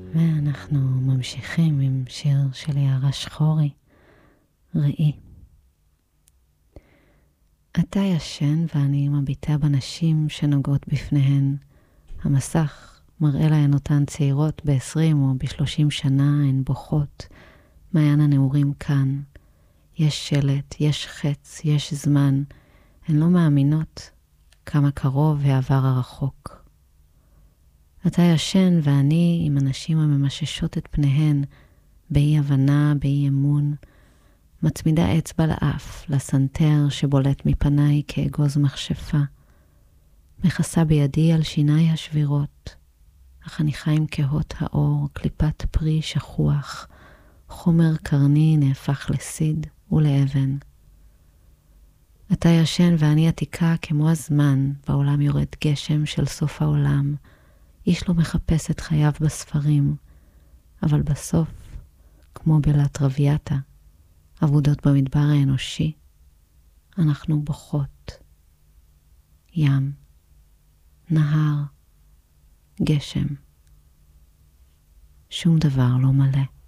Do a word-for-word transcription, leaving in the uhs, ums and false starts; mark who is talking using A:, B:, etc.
A: ואנחנו ממשיכים עם שיר של יערה שחורי, ראי. אתה ישן ואני מביטה בנשים שנוגעות בפניהן. המסך מראה להן אותן צעירות ב-עשרים או ב-שלושים שנה, הן בוכות. מעיין הנעורים כאן. יש שלט, יש חץ, יש זמן. הן לא מאמינות כמה קרוב העבר הרחוק. אתה ישן ואני עם אנשים הממששות את פניהן, באי הבנה, באי אמון, מצמידה אצבע לאף, לסנטר שבולט מפניי כאגוז מכשפה, מכסה בידי על שיניי השבירות, החניכיים כהות האור, קליפת פרי שכוח, חומר קרני נהפך לסיד ולאבן. אתה ישן ואני עתיקה כמו הזמן, בעולם יורד גשם של סוף העולם, איש לא מחפש את חייו בספרים, אבל בסוף, כמו בלטרוויאטה, עבודות במדבר האנושי, אנחנו בוכות. ים, נהר, גשם. שום דבר לא מלא.